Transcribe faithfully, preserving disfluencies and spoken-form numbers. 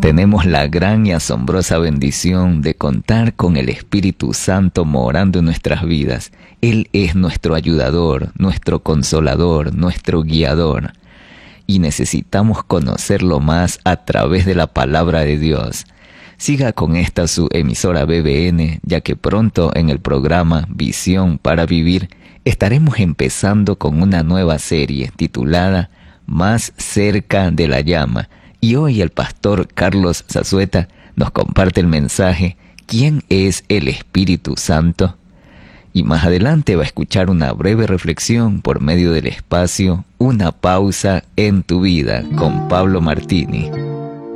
Tenemos la gran y asombrosa bendición de contar con el Espíritu Santo morando en nuestras vidas. Él es nuestro ayudador, nuestro consolador, nuestro guiador. Y necesitamos conocerlo más a través de la palabra de Dios. Siga con esta su emisora B B N, ya que pronto en el programa Visión para Vivir estaremos empezando con una nueva serie titulada Más cerca de la llama. Y hoy el pastor Carlos Zazueta nos comparte el mensaje ¿Quién es el Espíritu Santo? Y más adelante va a escuchar una breve reflexión por medio del espacio Una pausa en tu vida con Pablo Martini.